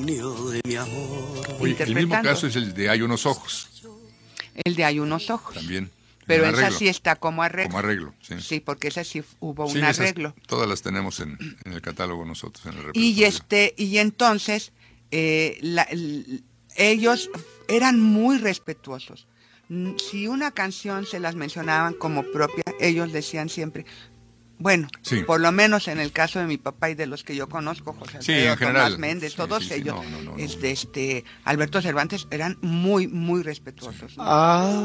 Oye, el mismo caso es el de Hay unos ojos. El de Hay unos ojos. También. Pero esa sí está como arreglo. Como arreglo, sí. Sí, porque esa sí hubo un arreglo. Todas las tenemos en el catálogo nosotros, en el repertorio. Y entonces, ellos eran muy respetuosos. Si una canción se las mencionaban como propia, ellos decían siempre, bueno, sí, por lo menos en el caso de mi papá y de los que yo conozco, José Alfredo, Tomás Méndez, todos ellos, Alberto Cervantes, eran muy, muy respetuosos, ¿no?